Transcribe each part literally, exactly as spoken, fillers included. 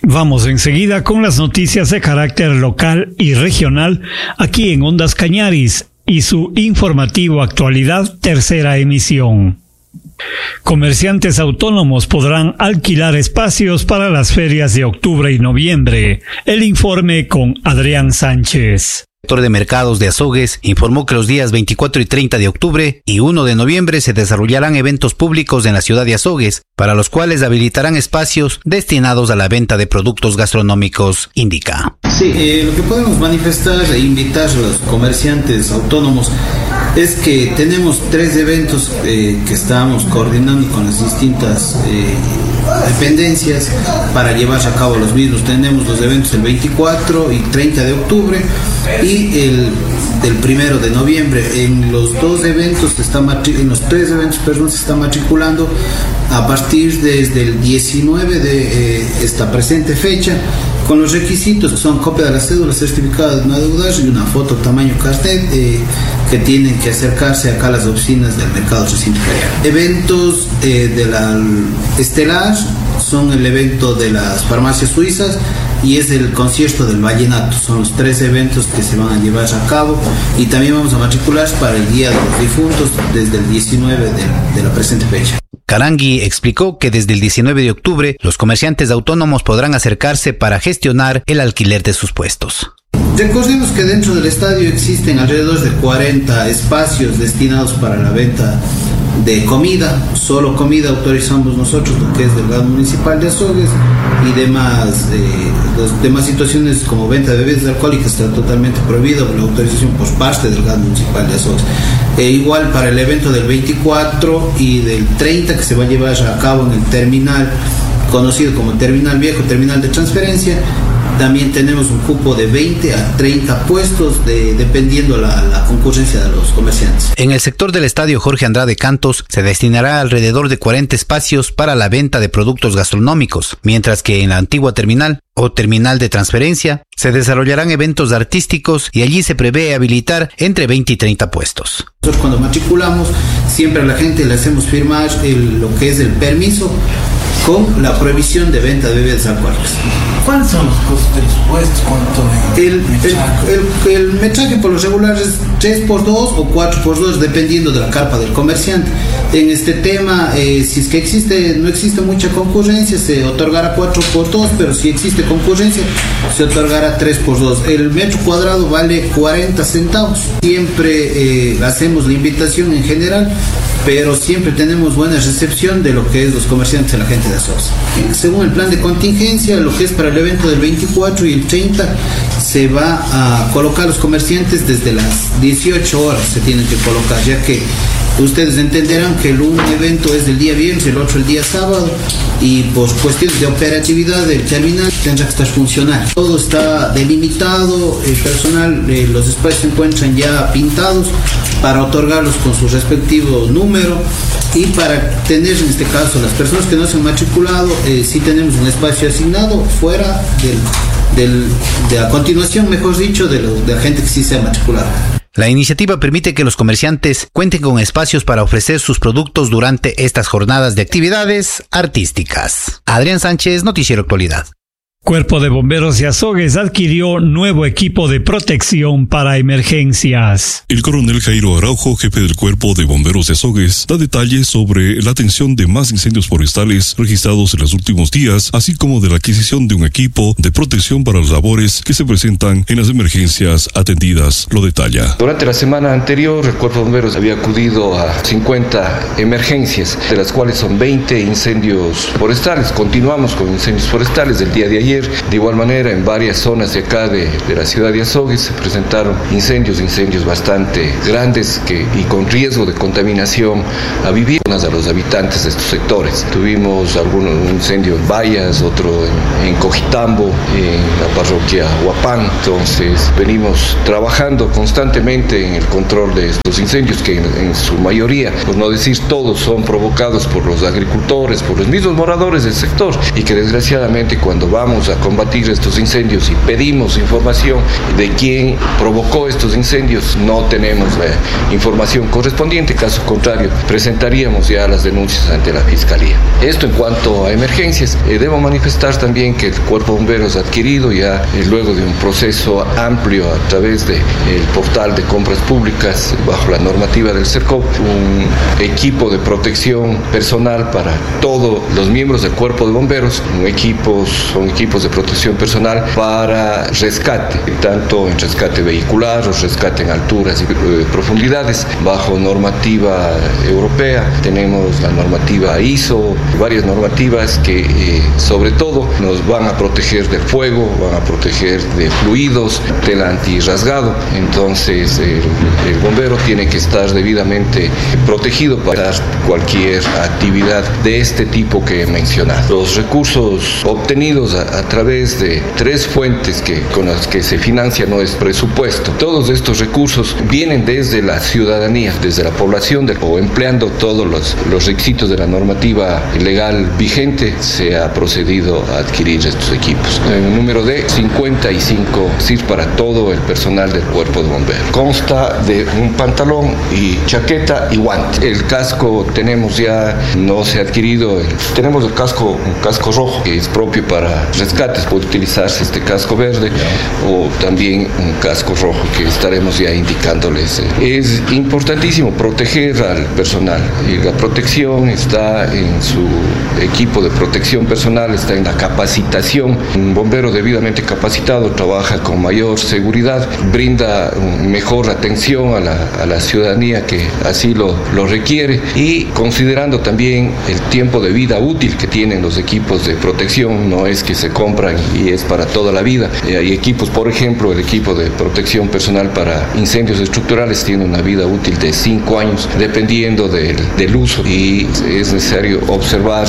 Vamos enseguida con las noticias de carácter local y regional aquí en Ondas Cañaris y su informativo Actualidad, tercera emisión. Comerciantes autónomos podrán alquilar espacios para las ferias de octubre y noviembre. El informe con Adrián Sánchez. El director de mercados de Azogues informó que los días veinticuatro y treinta de octubre y uno de noviembre se desarrollarán eventos públicos en la ciudad de Azogues, para los cuales habilitarán espacios destinados a la venta de productos gastronómicos, indica. Sí, eh, lo que podemos manifestar e invitar a los comerciantes autónomos es que tenemos tres eventos eh, que estamos coordinando con las distintas eh, dependencias para llevar a cabo los mismos. Tenemos los eventos el veinticuatro y treinta de octubre y el del primero de noviembre. En los dos eventos, se está en los tres eventos, perdón, se está matriculando a partir desde el diecinueve de eh, esta presente fecha, con los requisitos que son copia de la cédula, certificado de no adeudar y una foto tamaño carnet, eh, que tienen que acercarse acá a las oficinas del mercado recinto ferial. Eventos eh, de la estelar son el evento de las farmacias suizas y es el concierto del vallenato. Son los tres eventos que se van a llevar a cabo y también vamos a matricular para el Día de los Difuntos desde el diecinueve de, de la presente fecha. Carangui explicó que desde el diecinueve de octubre los comerciantes autónomos podrán acercarse para gestionar el alquiler de sus puestos. Recordemos que dentro del estadio existen alrededor de cuarenta espacios destinados para la venta de comida, solo comida autorizamos nosotros, lo que es del Delegado Municipal de Azogues, y demás, eh, las demás situaciones como venta de bebidas alcohólicas está totalmente prohibido por la autorización por parte del Delegado Municipal de Azogues. E igual para el evento del veinticuatro y del treinta que se va a llevar a cabo en el terminal, conocido como Terminal Viejo, Terminal de Transferencia, también tenemos un cupo de veinte a treinta puestos de, dependiendo la, la concurrencia de los comerciantes. En el sector del estadio Jorge Andrade Cantos se destinará alrededor de cuarenta espacios para la venta de productos gastronómicos, mientras que en la antigua terminal o terminal de transferencia se desarrollarán eventos artísticos y allí se prevé habilitar entre veinte y treinta puestos. Nosotros cuando matriculamos siempre a la gente le hacemos firmar el, lo que es el permiso con la prohibición de venta de bebidas alcohólicas. ¿Cuáles son los costos de los puestos? ¿Cuánto de el, metraje? El, el, el metraje por lo regular es tres por dos o cuatro por dos dependiendo de la carpa del comerciante. En este tema, eh, si es que existe, no existe mucha concurrencia, se otorgará cuatro por dos, pero si existe concurrencia, se otorgará tres por dos. El metro cuadrado vale cuarenta centavos. Siempre eh, hacemos la invitación en general, pero siempre tenemos buena recepción de lo que es los comerciantes y la gente de Azogues. Según el plan de contingencia, lo que es para el evento del veinticuatro y el treinta, se va a colocar los comerciantes desde las dieciocho horas, se tienen que colocar, ya que ustedes entenderán que el un evento es el día viernes, el otro el día sábado, y por cuestiones de operatividad del terminal tendrá que estar funcional. Todo está delimitado, el personal, eh, los espacios se encuentran ya pintados para otorgarlos con su respectivo número y para tener en este caso las personas que no se han matriculado, eh, sí tenemos un espacio asignado fuera del, del, de a continuación, mejor dicho, de, lo, de la gente que sí se ha matriculado. La iniciativa permite que los comerciantes cuenten con espacios para ofrecer sus productos durante estas jornadas de actividades artísticas. Adrián Sánchez, Noticiero Actualidad. Cuerpo de Bomberos de Azogues adquirió nuevo equipo de protección para emergencias. El coronel Jairo Araujo, jefe del Cuerpo de Bomberos de Azogues, da detalles sobre la atención de más incendios forestales registrados en los últimos días, así como de la adquisición de un equipo de protección para las labores que se presentan en las emergencias atendidas. Lo detalla. Durante la semana anterior, el Cuerpo de Bomberos había acudido a cincuenta emergencias, de las cuales son veinte incendios forestales. Continuamos con incendios forestales del día de ayer. De igual manera, en varias zonas de acá de, de la ciudad de Azogues se presentaron incendios, incendios bastante grandes que, y con riesgo de contaminación a viviendas, a los habitantes de estos sectores. Tuvimos algún un incendio en Bayas, otro en, en Cojitambo, en la parroquia Huapán. Entonces, venimos trabajando constantemente en el control de estos incendios que en, en su mayoría, por no decir todos, son provocados por los agricultores, por los mismos moradores del sector y que desgraciadamente cuando vamos vamos a combatir estos incendios y pedimos información de quién provocó estos incendios, no tenemos la información correspondiente, caso contrario, presentaríamos ya las denuncias ante la Fiscalía. Esto en cuanto a emergencias. Eh, debo manifestar también que el Cuerpo de Bomberos ha adquirido ya, eh, luego de un proceso amplio a través del portal de compras públicas, bajo la normativa del CERCOP, un equipo de protección personal para todos los miembros del Cuerpo de Bomberos, equipos, son equipos de protección personal para rescate, tanto en rescate vehicular o rescate en alturas y eh, profundidades, bajo normativa europea. Tenemos la normativa I S O, varias normativas que eh, sobre todo nos van a proteger del fuego, van a proteger de fluidos, del antirrasgado. Entonces el, el bombero tiene que estar debidamente protegido para cualquier actividad de este tipo que he mencionado. Los recursos obtenidos a, a través de tres fuentes que, con las que se financia nuestro presupuesto, todos estos recursos vienen desde la ciudadanía, desde la población, de, o empleando todos los, los requisitos de la normativa legal vigente, se ha procedido a adquirir estos equipos. El número de cincuenta y cinco S I R para todo el personal del Cuerpo de Bomberos. Consta de un pantalón y chaqueta y guante. El casco tenemos ya, no se ha adquirido, el, tenemos el casco, un casco rojo que es propio para rescates, puede utilizarse este casco verde o también un casco rojo que estaremos ya indicándoles. Es importantísimo proteger al personal y la protección está en su equipo de protección personal, está en la capacitación. Un bombero debidamente capacitado trabaja con mayor seguridad, brinda mejor atención a la, a la ciudadanía que así lo, lo requiere, y considerando también el tiempo de vida útil que tienen los equipos de protección, no es que se compran y es para toda la vida. Eh, hay equipos, por ejemplo, el equipo de protección personal para incendios estructurales tiene una vida útil de cinco años, dependiendo del, del uso, y es necesario observar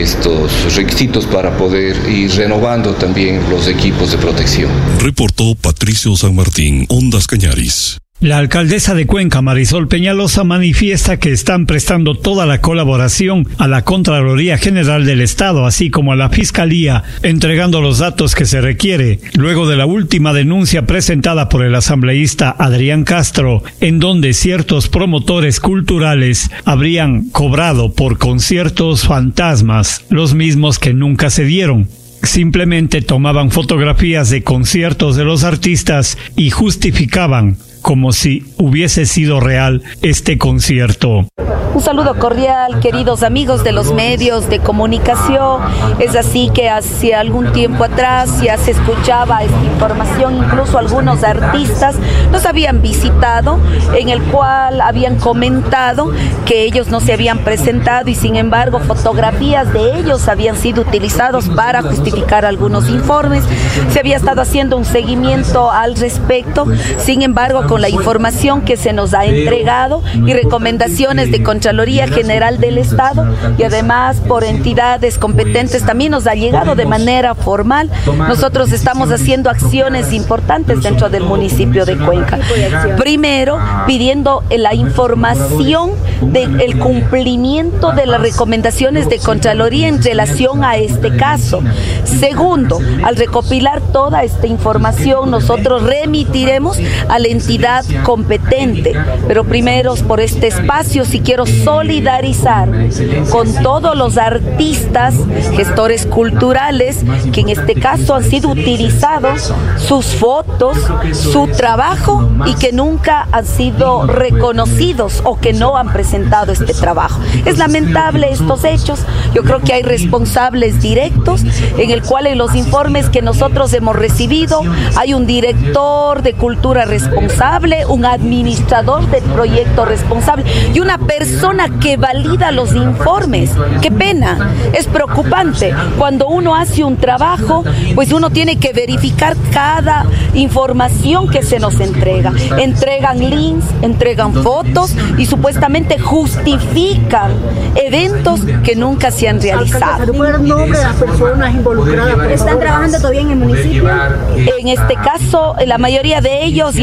estos requisitos para poder ir renovando también los equipos de protección. Reportó Patricio San Martín, Ondas Cañaris. La alcaldesa de Cuenca, Marisol Peñalosa, manifiesta que están prestando toda la colaboración a la Contraloría General del Estado, así como a la Fiscalía, entregando los datos que se requiere, luego de la última denuncia presentada por el asambleísta Adrián Castro, en donde ciertos promotores culturales habrían cobrado por conciertos fantasmas, los mismos que nunca se dieron. Simplemente tomaban fotografías de conciertos de los artistas y justificaban como si hubiese sido real este concierto. Un saludo cordial, queridos amigos de los medios de comunicación. Es así que hace algún tiempo atrás ya se escuchaba esta información, incluso algunos artistas nos habían visitado, en el cual habían comentado que ellos no se habían presentado y sin embargo fotografías de ellos habían sido utilizados para justificar algunos informes. Se había estado haciendo un seguimiento al respecto, sin embargo con la información que se nos ha entregado y recomendaciones de Contraloría General del Estado y además por entidades competentes también nos ha llegado de manera formal. Nosotros estamos haciendo acciones importantes dentro del municipio de Cuenca. Primero, pidiendo la información del cumplimiento de las recomendaciones de Contraloría en relación a este caso. Segundo, al recopilar toda esta información, nosotros remitiremos a la entidad competente. Pero primero, por este espacio, si quiero solidarizar con todos los artistas, gestores culturales, que en este caso han sido utilizados sus fotos, su trabajo y que nunca han sido reconocidos o que no han presentado este trabajo. Es lamentable estos hechos. Yo creo que hay responsables directos, en el cual en los informes que nosotros hemos recibido hay un director de cultura responsable, un administrador del proyecto responsable y una persona que valida los informes. Qué pena, es preocupante. Cuando uno hace un trabajo, pues uno tiene que verificar cada información que se nos entrega. Entregan links, entregan fotos y supuestamente justifican eventos que nunca se han realizado. ¿Recuerdan nombre de las personas involucradas? ¿Están trabajando todavía en el municipio? En este caso, la mayoría de ellos ya no están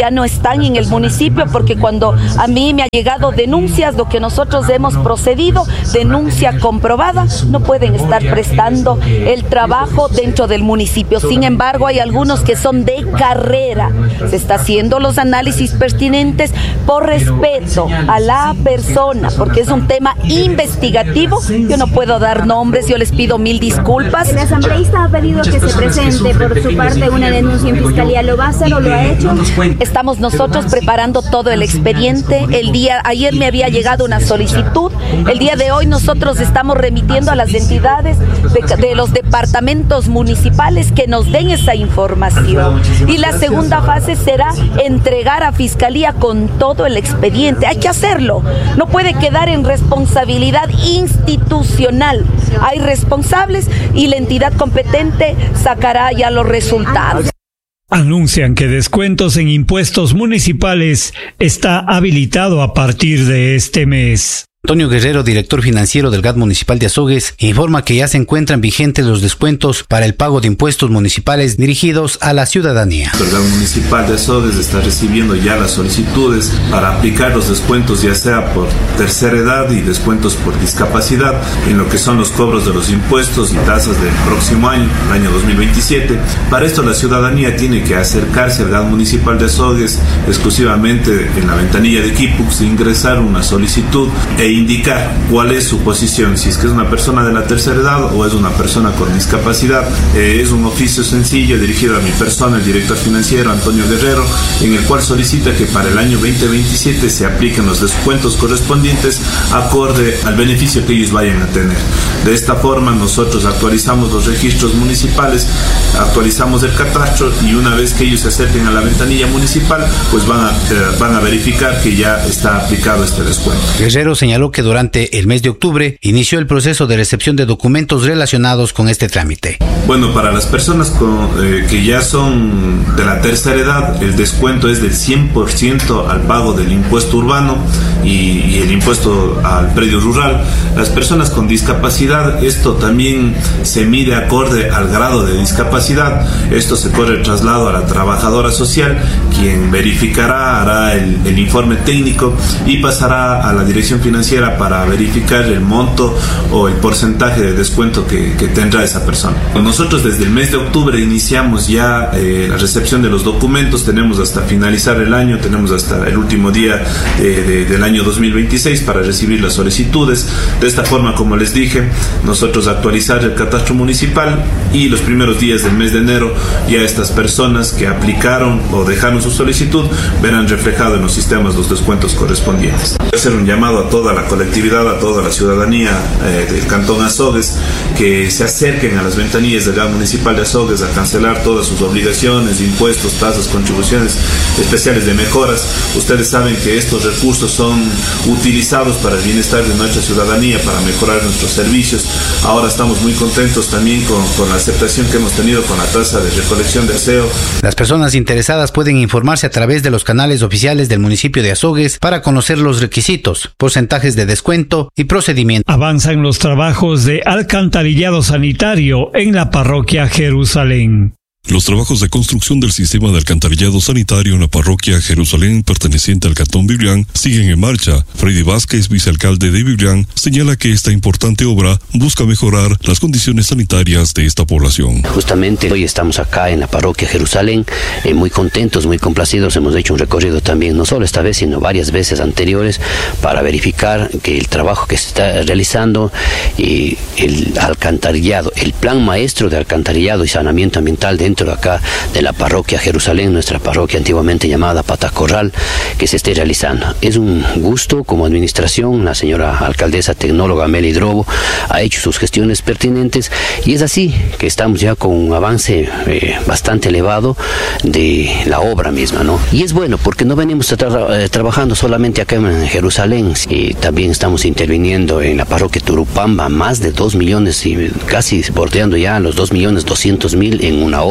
están en el municipio, porque cuando a mí me ha llegado denuncias, lo que nosotros hemos procedido, denuncia comprobada, no pueden estar prestando el trabajo dentro del municipio. Sin embargo, hay algunos que son de carrera. Se está haciendo los análisis pertinentes por respeto a la persona, porque es un tema investigativo. Yo no puedo dar nombres, yo les pido mil disculpas. El asambleísta ha pedido que se presente por su parte una denuncia en fiscalía. ¿Lo va a hacer o lo ha hecho? Estamos nosotros preparando todo el expediente. El día ayer me había llegado una solicitud. El día de hoy nosotros estamos remitiendo a las entidades de, de los departamentos municipales que nos den esa información. Y la segunda fase será entregar a fiscalía con todo el expediente. Hay que hacerlo. No puede quedar en responsabilidad institucional. Hay responsables y la entidad competente sacará ya los resultados. Anuncian que descuentos en impuestos municipales está habilitado a partir de este mes. Antonio Guerrero, director financiero del G A T Municipal de Azogues, informa que ya se encuentran vigentes los descuentos para el pago de impuestos municipales dirigidos a la ciudadanía. El G A T Municipal de Azogues está recibiendo ya las solicitudes para aplicar los descuentos, ya sea por tercera edad y descuentos por discapacidad, en lo que son los cobros de los impuestos y tasas del próximo año, el año dos mil veintisiete. Para esto la ciudadanía tiene que acercarse al G A T Municipal de Azogues exclusivamente en la ventanilla de Kipux, ingresar una solicitud e indicar cuál es su posición, si es que es una persona de la tercera edad o es una persona con discapacidad. Eh, es un oficio sencillo dirigido a mi persona, el director financiero Antonio Guerrero, en el cual solicita que para el año veinte veintisiete se apliquen los descuentos correspondientes acorde al beneficio que ellos vayan a tener. De esta forma nosotros actualizamos los registros municipales, actualizamos el catastro y una vez que ellos se acerquen a la ventanilla municipal, pues van a, eh, van a verificar que ya está aplicado este descuento. Guerrero señaló que durante el mes de octubre inició el proceso de recepción de documentos relacionados con este trámite. Bueno, para las personas con, eh, que ya son de la tercera edad, el descuento es del cien por ciento al pago del impuesto urbano y, y el impuesto al predio rural. Las personas con discapacidad, esto también se mide acorde al grado de discapacidad. Esto se corre el traslado a la trabajadora social, quien verificará, hará el, el informe técnico y pasará a la dirección financiera para verificar el monto o el porcentaje de descuento que, que tendrá esa persona. Nosotros desde el mes de octubre iniciamos ya eh, la recepción de los documentos, tenemos hasta finalizar el año, tenemos hasta el último día de, de, del año dos mil veintiséis para recibir las solicitudes. De esta forma, como les dije, nosotros actualizar el catastro municipal y los primeros días del mes de enero ya estas personas que aplicaron o dejaron su solicitud verán reflejado en los sistemas los descuentos correspondientes. Voy a hacer un llamado a toda la colectividad, a toda la ciudadanía eh, del Cantón Azogues, que se acerquen a las ventanillas del G A T Municipal de Azogues a cancelar todas sus obligaciones, impuestos, tasas, contribuciones especiales de mejoras. Ustedes saben que estos recursos son utilizados para el bienestar de nuestra ciudadanía, para mejorar nuestros servicios. Ahora estamos muy contentos también con, con la aceptación que hemos tenido con la tasa de recolección de aseo. Las personas interesadas pueden informarse a través de los canales oficiales del municipio de Azogues para conocer los requisitos, porcentajes de descuento y procedimientos. Avanzan los trabajos de alcantarillado sanitario en la parroquia Jerusalén. Los trabajos de construcción del sistema de alcantarillado sanitario en la parroquia Jerusalén perteneciente al Cantón Biblián siguen en marcha. Freddy Vázquez, vicealcalde de Biblián, señala que esta importante obra busca mejorar las condiciones sanitarias de esta población. Justamente hoy estamos acá en la parroquia Jerusalén, eh, muy contentos, muy complacidos. Hemos hecho un recorrido también, no solo esta vez, sino varias veces anteriores, para verificar que el trabajo que se está realizando y el alcantarillado, el plan maestro de alcantarillado y saneamiento ambiental de dentro de acá de la parroquia Jerusalén, nuestra parroquia antiguamente llamada Patacorral, que se esté realizando. Es un gusto como administración, la señora alcaldesa tecnóloga Meli Drobo ha hecho sus gestiones pertinentes y es así que estamos ya con un avance eh, bastante elevado de la obra misma, ¿no? Y es bueno porque no venimos tra eh, trabajando solamente acá en Jerusalén, y también estamos interviniendo en la parroquia Turupamba, más de dos millones y casi bordeando ya los dos millones doscientos mil en una obra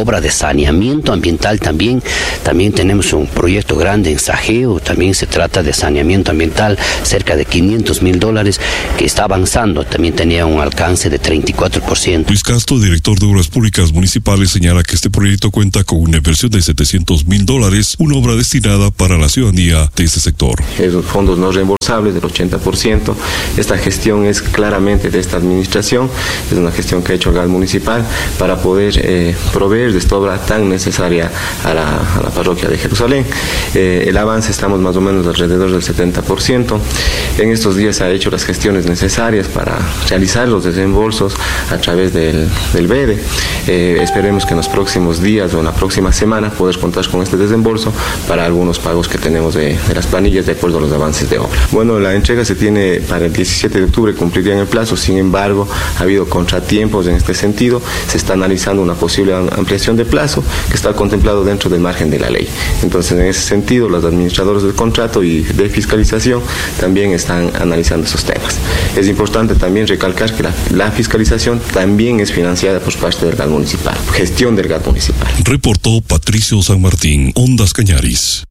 obra de saneamiento ambiental también. También tenemos un proyecto grande en Sajeo, también se trata de saneamiento ambiental, cerca de quinientos mil dólares, que está avanzando, también tenía un alcance de treinta y cuatro por ciento. Luis Castro, director de Obras Públicas Municipales, señala que este proyecto cuenta con una inversión de setecientos mil dólares, una obra destinada para la ciudadanía de este sector. Esos fondos no reembolsables del ochenta por ciento, esta gestión es claramente de esta administración, es una gestión que ha hecho el G A D municipal para poder eh, proveer de esta obra tan necesaria a la, a la parroquia de Jerusalén. Eh, el avance estamos más o menos alrededor del setenta por ciento. En estos días se ha hecho las gestiones necesarias para realizar los desembolsos a través del, del B E D E. Eh, esperemos que en los próximos días o en la próxima semana poder contar con este desembolso para algunos pagos que tenemos de, de las planillas de acuerdo a los avances de obra. Bueno, la entrega se tiene para el diecisiete de octubre, cumpliría en el plazo, sin embargo ha habido contratiempos en este sentido, se está analizando una posible ampliación de plazo que está contemplado dentro del margen de la ley. Entonces, en ese sentido, los administradores del contrato y de fiscalización también están analizando esos temas. Es importante también recalcar que la, la fiscalización también es financiada por parte del G A D municipal, gestión del G A D municipal. Reportó Patricio San Martín, Ondas Cañaris.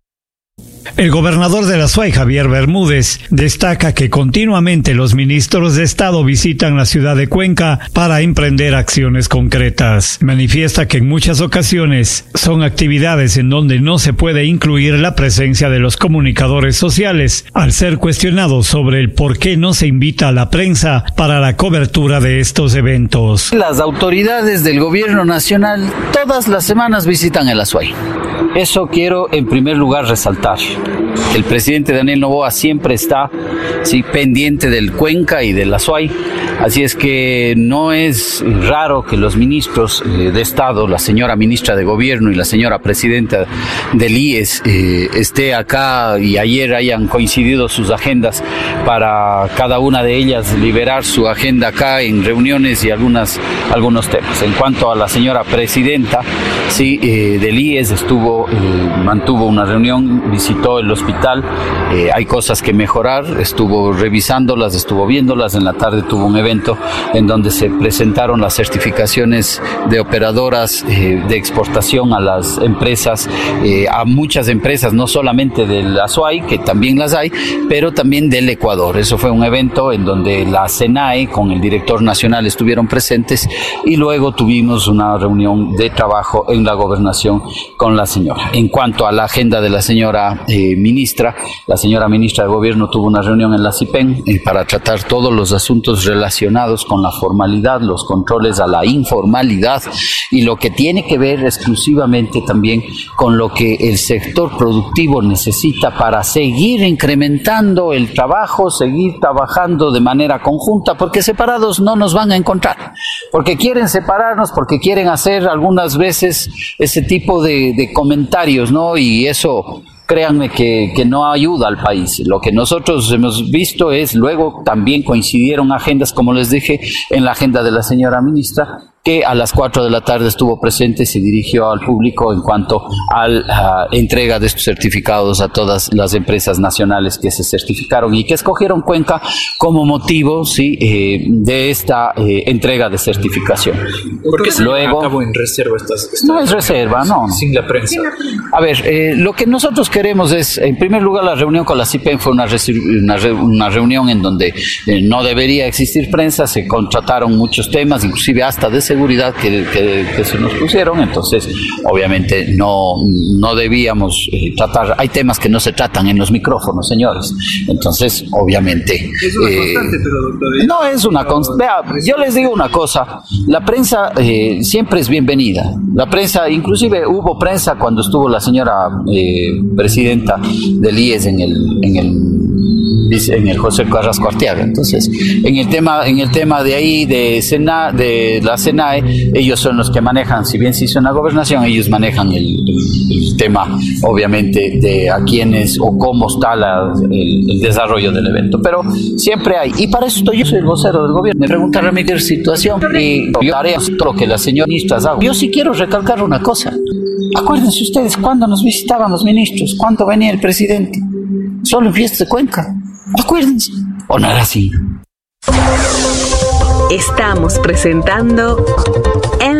El gobernador de la S U A Y, Javier Bermúdez, destaca que continuamente los ministros de Estado visitan la ciudad de Cuenca para emprender acciones concretas. Manifiesta que en muchas ocasiones son actividades en donde no se puede incluir la presencia de los comunicadores sociales, al ser cuestionados sobre el por qué no se invita a la prensa para la cobertura de estos eventos. Las autoridades del gobierno nacional todas las semanas visitan el A S U A Y. Eso quiero en primer lugar resaltar. El presidente Daniel Noboa siempre está sí, pendiente del Cuenca y del A S U A Y, así es que no es raro que los ministros eh, de Estado, la señora ministra de Gobierno y la señora presidenta del I E S eh, esté acá y ayer hayan coincidido sus agendas para cada una de ellas liberar su agenda acá en reuniones y algunas, algunos temas. En cuanto a la señora presidenta sí, eh, del I E S, estuvo, eh, mantuvo una reunión, visitó el hospital, eh, hay cosas que mejorar, estuvo revisándolas, estuvo viéndolas, en la tarde tuvo un evento en donde se presentaron las certificaciones de operadoras eh, de exportación a las empresas, eh, a muchas empresas, no solamente del A S U A Y, que también las hay, pero también del Ecuador. Eso fue un evento en donde la SENAE con el director nacional estuvieron presentes y luego tuvimos una reunión de trabajo en la gobernación con la señora. En cuanto a la agenda de la señora eh, ministra, la señora ministra de Gobierno tuvo una reunión en la CIPEN eh, para tratar todos los asuntos relacionados con la formalidad, los controles a la informalidad y lo que tiene que ver exclusivamente también con lo que el sector productivo necesita para seguir incrementando el trabajo, seguir trabajando de manera conjunta, porque separados no nos van a encontrar, porque quieren separarnos, porque quieren hacer algunas veces ese tipo de, de comentarios, ¿no? Y eso, créanme que, que no ayuda al país. Lo que nosotros hemos visto es, luego también coincidieron agendas, como les dije, en la agenda de la señora ministra, que a las cuatro de la tarde estuvo presente y se dirigió al público en cuanto a la entrega de estos certificados a todas las empresas nacionales que se certificaron y que escogieron Cuenca como motivo sí, eh, de esta eh, entrega de certificación. ¿Por qué luego acabó en reserva estas, estas no es reserva, no. Sin la prensa. A ver, eh, lo que nosotros queremos es, en primer lugar, la reunión con la CIPEN fue una, una, re una reunión en donde eh, no debería existir prensa, se contrataron muchos temas, inclusive hasta de seguridad que, que, que se nos pusieron, entonces obviamente no, no debíamos eh, tratar, hay temas que no se tratan en los micrófonos, señores, entonces obviamente es una eh, constante, pero doctor, no es una constante. Vea, yo les digo una cosa, la prensa eh, siempre es bienvenida, la prensa, inclusive hubo prensa cuando estuvo la señora eh, presidenta del I E S en el, en el en el José Carrasco Arteaga. Entonces, en el tema, en el tema de ahí de Sena, de la SENAE, ellos son los que manejan, si bien se hizo en la gobernación, ellos manejan el, el, el tema, obviamente, de a quiénes o cómo está la, el, el desarrollo del evento. Pero siempre hay, y para eso yo soy el vocero del gobierno. Me preguntaron a qué situación y yo haré todo lo que la señora ministra haga. Yo sí quiero recalcar una cosa. Acuérdense ustedes cuando nos visitaban los ministros, cuando venía el presidente, solo en fiestas de Cuenca. Acuérdense, ¿o no era así? Estamos presentando En la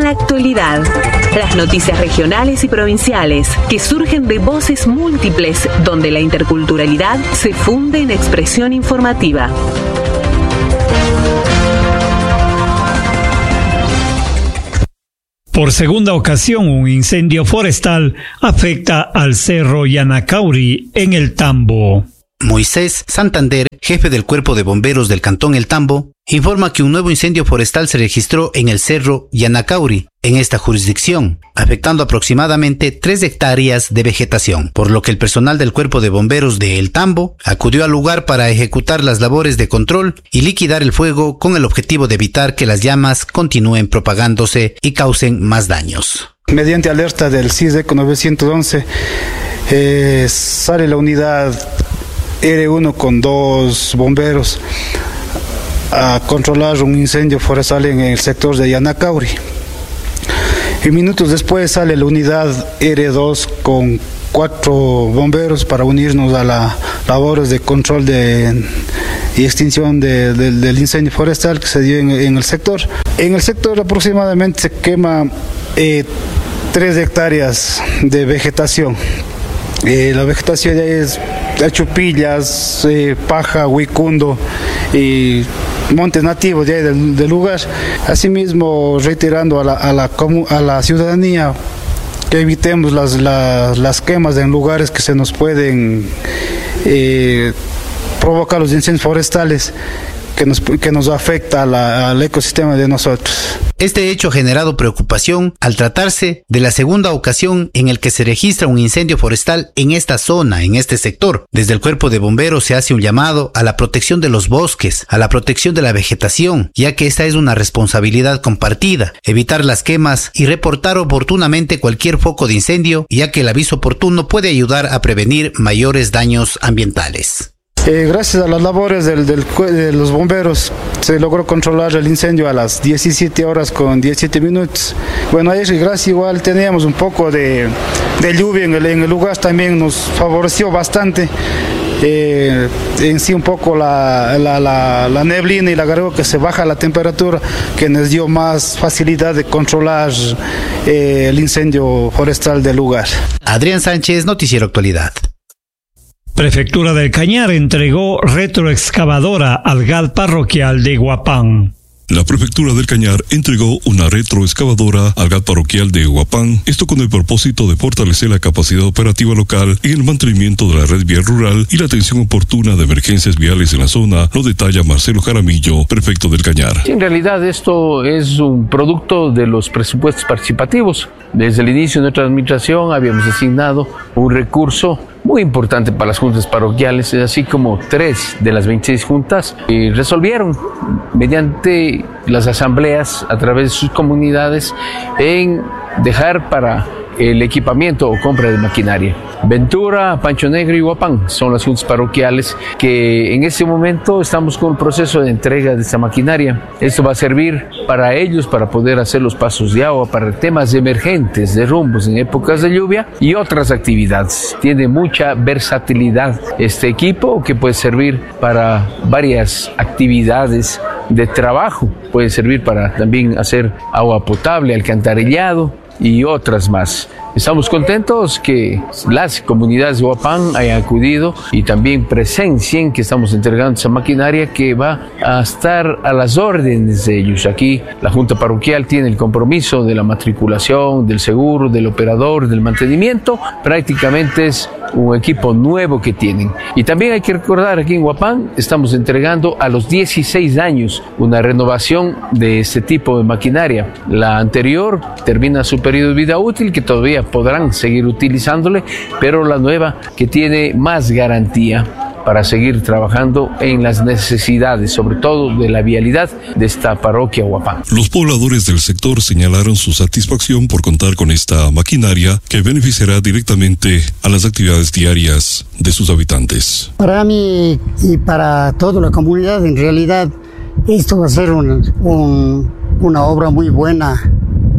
Actualidad. Las noticias regionales y provinciales que surgen de voces múltiples, donde la interculturalidad se funde en expresión informativa. Por segunda ocasión, un incendio forestal afecta al Cerro Yanacauri en el Tambo. Moisés Santander, jefe del Cuerpo de Bomberos del Cantón El Tambo, informa que un nuevo incendio forestal se registró en el Cerro Yanacauri, en esta jurisdicción, afectando aproximadamente tres hectáreas de vegetación, por lo que el personal del Cuerpo de Bomberos de El Tambo acudió al lugar para ejecutar las labores de control y liquidar el fuego con el objetivo de evitar que las llamas continúen propagándose y causen más daños. Mediante alerta del CISEC novecientos once, eh, sale la unidad R uno con dos bomberos a controlar un incendio forestal en el sector de Yanacauri. Y minutos después sale la unidad R dos con cuatro bomberos para unirnos a las labores de control de, y extinción de, de, del incendio forestal que se dio en, en el sector. En el sector aproximadamente se quema eh, tres hectáreas de vegetación. Eh, la vegetación ya es achupillas, eh, paja, huicundo y montes nativos de ahí del, del lugar. Asimismo, reiterando a la, a la, a la ciudadanía que evitemos las, las, las quemas en lugares que se nos pueden eh, provocar los incendios forestales que nos, que nos afecta a la, al ecosistema de nosotros. Este hecho ha generado preocupación al tratarse de la segunda ocasión en el que se registra un incendio forestal en esta zona, en este sector. Desde el Cuerpo de Bomberos se hace un llamado a la protección de los bosques, a la protección de la vegetación, ya que esta es una responsabilidad compartida, evitar las quemas y reportar oportunamente cualquier foco de incendio, ya que el aviso oportuno puede ayudar a prevenir mayores daños ambientales. Eh, gracias a las labores del, del, de los bomberos se logró controlar el incendio a las diecisiete horas con diecisiete minutos. Bueno, ahí gracias igual teníamos un poco de, de lluvia en el, en el lugar, también nos favoreció bastante. Eh, en sí un poco la, la, la, la neblina y la garoa que se baja la temperatura, que nos dio más facilidad de controlar eh, el incendio forestal del lugar. Adrián Sánchez, Noticiero Actualidad. Prefectura del Cañar entregó retroexcavadora al G A L parroquial de Huapán. La Prefectura del Cañar entregó una retroexcavadora al G A L parroquial de Huapán, esto con el propósito de fortalecer la capacidad operativa local en el mantenimiento de la red vial rural y la atención oportuna de emergencias viales en la zona, lo detalla Marcelo Jaramillo, prefecto del Cañar. En realidad esto es un producto de los presupuestos participativos. Desde el inicio de nuestra administración habíamos asignado un recurso muy importante para las juntas parroquiales, así como tres de las veintiséis juntas y resolvieron mediante las asambleas a través de sus comunidades en dejar para el equipamiento o compra de maquinaria. Ventura, Pancho Negro y Huapán son las juntas parroquiales que en este momento estamos con el proceso de entrega de esta maquinaria. Esto va a servir para ellos para poder hacer los pasos de agua, para temas emergentes, derrumbos en épocas de lluvia y otras actividades. Tiene mucha versatilidad este equipo que puede servir para varias actividades de trabajo. Puede servir para también hacer agua potable, alcantarillado y otras más. Estamos contentos que las comunidades de Huapán hayan acudido y también presencien que estamos entregando esa maquinaria que va a estar a las órdenes de ellos. Aquí la Junta Parroquial tiene el compromiso de la matriculación, del seguro, del operador, del mantenimiento. Prácticamente es un equipo nuevo que tienen. Y también hay que recordar, aquí en Huapán estamos entregando a los dieciséis años una renovación de este tipo de maquinaria. La anterior termina su periodo de vida útil, que todavía podrán seguir utilizándole, pero la nueva que tiene más garantía para seguir trabajando en las necesidades, sobre todo de la vialidad de esta parroquia Huapán. Los pobladores del sector señalaron su satisfacción por contar con esta maquinaria que beneficiará directamente a las actividades diarias de sus habitantes. Para mí y para toda la comunidad, en realidad, esto va a ser un, un, una obra muy buena,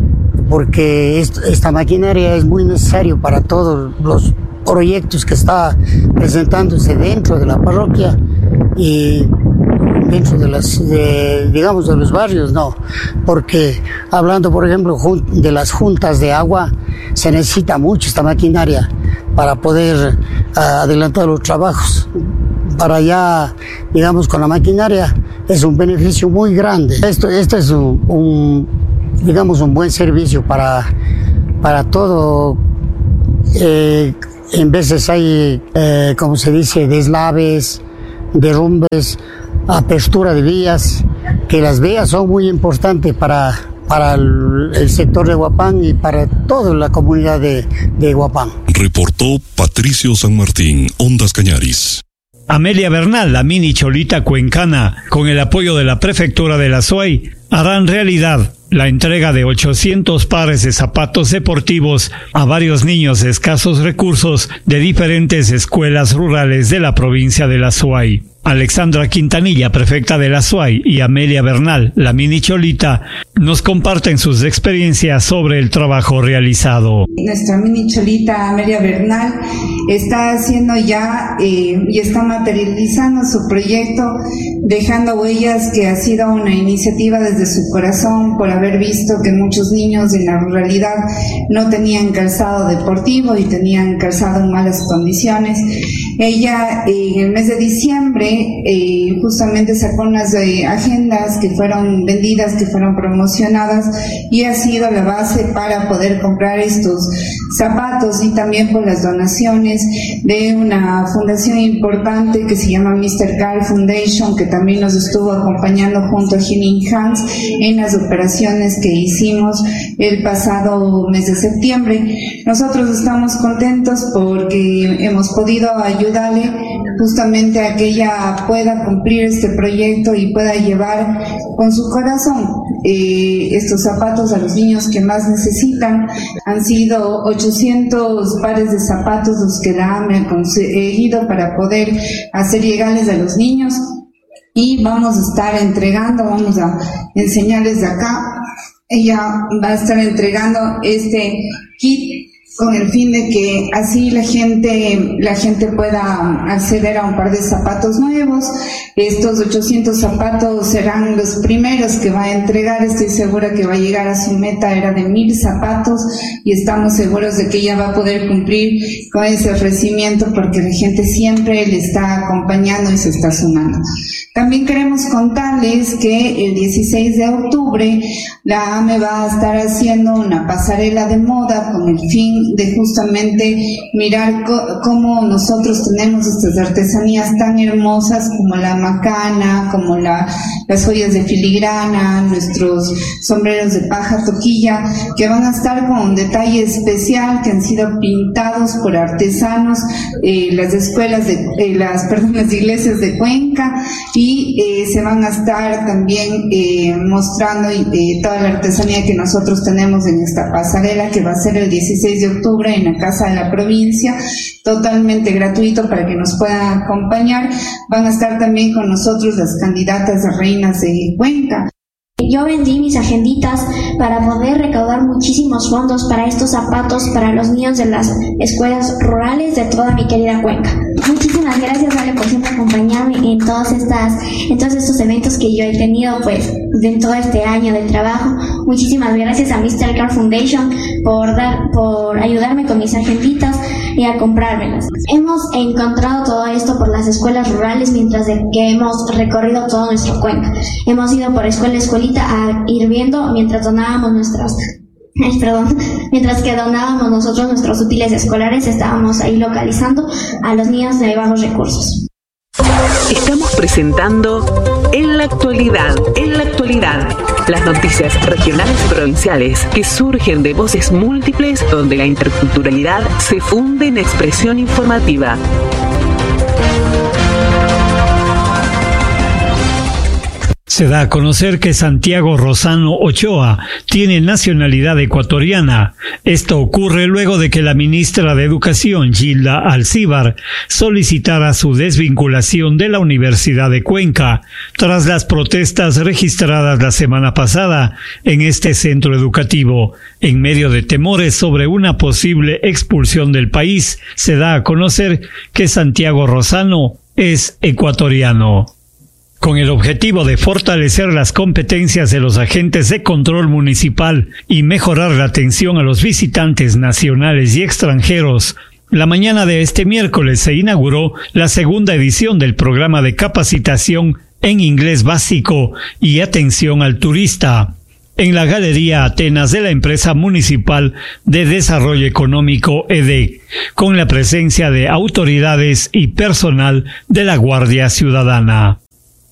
porque esto, esta maquinaria es muy necesario para todos los proyectos que está presentándose dentro de la parroquia, y dentro de las, de, digamos, de los barrios, no. Porque hablando, por ejemplo, de las juntas de agua, se necesita mucho esta maquinaria para poder uh, adelantar los trabajos. Para ya, digamos, con la maquinaria es un beneficio muy grande. Esto, esto es un, un, digamos, un buen servicio para, para todo. Eh, en veces hay, eh, como se dice, deslaves, derrumbes, apertura de vías, que las vías son muy importantes para, para el, el sector de Huapán y para toda la comunidad de, de Huapán. Reportó Patricio San Martín, Ondas Cañaris. Amelia Bernal, la mini cholita cuencana, con el apoyo de la prefectura de la Azuay, harán realidad la entrega de ochocientos pares de zapatos deportivos a varios niños de escasos recursos de diferentes escuelas rurales de la provincia de la Azuay. Alexandra Quintanilla, prefecta de la Azuay, y Amelia Bernal, la mini cholita, nos comparten sus experiencias sobre el trabajo realizado. Nuestra mini cholita Amelia Bernal está haciendo ya eh, y está materializando su proyecto, dejando huellas, que ha sido una iniciativa desde su corazón por haber visto que muchos niños en la ruralidad no tenían calzado deportivo y tenían calzado en malas condiciones. Ella eh, en el mes de diciembre eh, justamente sacó unas eh, agendas que fueron vendidas, que fueron promocionadas, y ha sido la base para poder comprar estos zapatos, y también por las donaciones de una fundación importante que se llama mister Carl Foundation, que también nos estuvo acompañando junto a Healing Hands en las operaciones que hicimos el pasado mes de septiembre. Nosotros estamos contentos porque hemos podido ayudarle justamente a que ella pueda cumplir este proyecto y pueda llevar con su corazón eh, estos zapatos a los niños que más necesitan. Han sido ochocientos pares de zapatos los que la AME ha conseguido para poder hacer llegarles a los niños, y vamos a estar entregando, vamos a enseñarles de acá, ella va a estar entregando este kit con el fin de que así la gente la gente pueda acceder a un par de zapatos nuevos. Estos ochocientos zapatos serán los primeros que va a entregar. Estoy segura que va a llegar a su meta, era de mil zapatos, y estamos seguros de que ella va a poder cumplir con ese ofrecimiento, porque la gente siempre le está acompañando y se está sumando. También queremos contarles que el dieciséis de octubre la AME va a estar haciendo una pasarela de moda con el fin de justamente mirar co- cómo nosotros tenemos estas artesanías tan hermosas como la macana, como la, las joyas de filigrana, nuestros sombreros de paja toquilla, que van a estar con un detalle especial, que han sido pintados por artesanos, eh, las escuelas de, eh, las, perdón, las iglesias de Cuenca, y eh, se van a estar también eh, mostrando eh, toda la artesanía que nosotros tenemos en esta pasarela, que va a ser el dieciséis de octubre en la Casa de la Provincia, totalmente gratuito para que nos puedan acompañar. Van a estar también con nosotros las candidatas a reinas de Cuenca. Yo vendí mis agenditas para poder recaudar muchísimos fondos para estos zapatos para los niños de las escuelas rurales de toda mi querida Cuenca. Muchísimas gracias, Ale, por siempre acompañarme en todas estas, en todos estos eventos que yo he tenido pues en todo este año de trabajo. Muchísimas gracias a mister Carl Foundation por dar, por ayudarme con mis agenditas y a comprármelas. Hemos encontrado todo esto por las escuelas rurales mientras de que hemos recorrido todo nuestro Cuenca. Hemos ido por escuela a escuelita a ir viendo mientras donábamos nuestras Ay, perdón, mientras que donábamos nosotros nuestros útiles escolares, estábamos ahí localizando a los niños de bajos recursos. Estamos presentando En la Actualidad, en la Actualidad, las noticias regionales y provinciales que surgen de voces múltiples donde la interculturalidad se funde en expresión informativa. Se da a conocer que Santiago Rosano Ochoa tiene nacionalidad ecuatoriana. Esto ocurre luego de que la ministra de Educación, Gilda Alcíbar, solicitara su desvinculación de la Universidad de Cuenca tras las protestas registradas la semana pasada en este centro educativo. En medio de temores sobre una posible expulsión del país, se da a conocer que Santiago Rosano es ecuatoriano. Con el objetivo de fortalecer las competencias de los agentes de control municipal y mejorar la atención a los visitantes nacionales y extranjeros, la mañana de este miércoles se inauguró la segunda edición del programa de capacitación en inglés básico y atención al turista en la Galería Atenas de la Empresa Municipal de Desarrollo Económico E D E, con la presencia de autoridades y personal de la Guardia Ciudadana.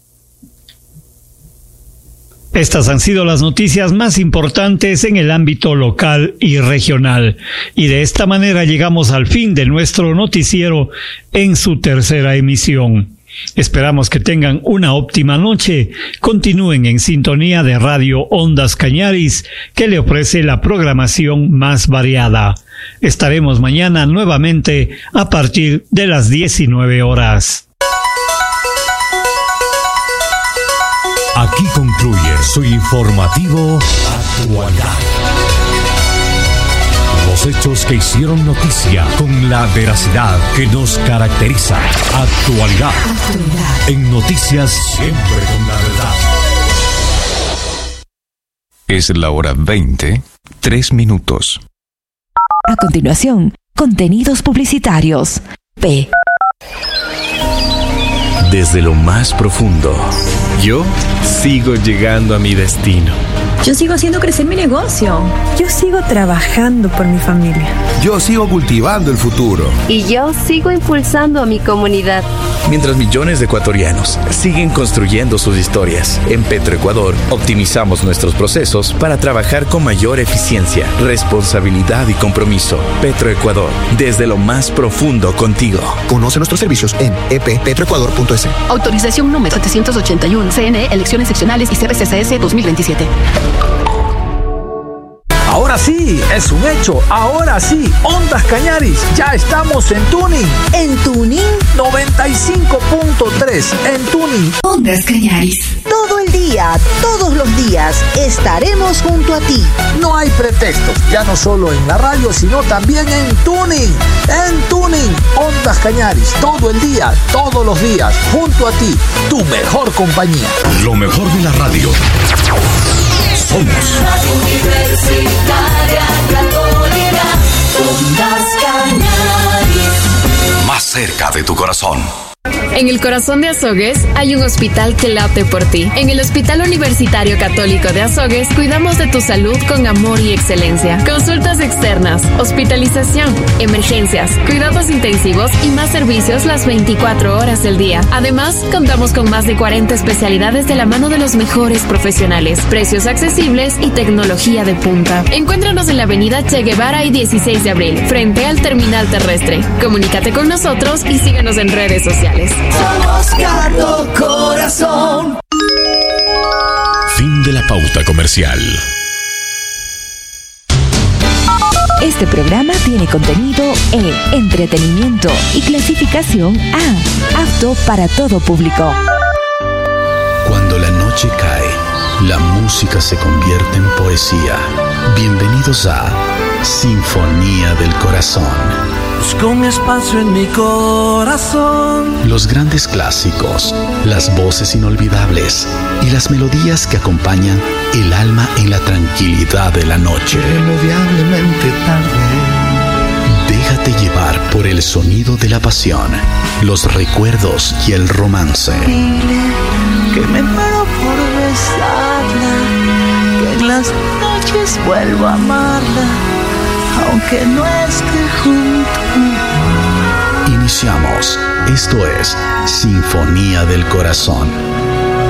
Estas han sido las noticias más importantes en el ámbito local y regional, y de esta manera llegamos al fin de nuestro noticiero en su tercera emisión. Esperamos que tengan una óptima noche. Continúen en sintonía de Radio Ondas Cañaris, que le ofrece la programación más variada. Estaremos mañana nuevamente a partir de las diecinueve horas. Aquí concluye su informativo Actualidad. Los hechos que hicieron noticia con la veracidad que nos caracteriza. Actualidad. Actualidad. En noticias siempre con la verdad. Es la hora veinte, tres minutos. A continuación, contenidos publicitarios. P. Desde lo más profundo, yo sigo llegando a mi destino. Yo sigo haciendo crecer mi negocio. Yo sigo trabajando por mi familia. Yo sigo cultivando el futuro. Y yo sigo impulsando a mi comunidad. Mientras millones de ecuatorianos siguen construyendo sus historias, en Petroecuador optimizamos nuestros procesos para trabajar con mayor eficiencia, responsabilidad y compromiso. Petroecuador, desde lo más profundo contigo. Conoce nuestros servicios en e p petroecuador punto es. Autorización número setecientos ochenta y uno, C N E, elecciones seccionales y C R C S S dos mil veintisiete. Ahora sí, es un hecho. Ahora sí, Ondas Cañaris, ya estamos en Tuning. ¿En Tuning? noventa y cinco punto tres, en Tuning. Ondas Cañaris. Todo el día, todos los días, estaremos junto a ti. No hay pretextos, ya no solo en la radio, sino también en Tuning. En Tuning, Ondas Cañaris, todo el día, todos los días, junto a ti, tu mejor compañía. Lo mejor de la radio. Somos Radio Universitaria Católica, Ondas Cañaris. Más cerca de tu corazón. En el corazón de Azogues hay un hospital que late por ti. En el Hospital Universitario Católico de Azogues cuidamos de tu salud con amor y excelencia. Consultas externas, hospitalización, emergencias, cuidados intensivos y más servicios las veinticuatro horas del día. Además, contamos con más de cuarenta especialidades de la mano de los mejores profesionales, precios accesibles y tecnología de punta. Encuéntranos en la avenida Che Guevara y dieciséis de abril, frente al terminal terrestre. Comunícate con nosotros y síguenos en redes sociales. Somos Cardo Corazón. Fin de la pauta comercial. Este programa tiene contenido E, entretenimiento y clasificación A, apto para todo público. Cuando la noche cae, la música se convierte en poesía. Bienvenidos a Sinfonía del Corazón. Busco un espacio en mi corazón. Los grandes clásicos, las voces inolvidables y las melodías que acompañan el alma en la tranquilidad de la noche. Irremediablemente tarde. Déjate llevar por el sonido de la pasión, los recuerdos y el romance. Dile que me muero por besarla, que en las noches vuelvo a amarla, aunque no esté junto. Iniciamos. Esto es Sinfonía del Corazón.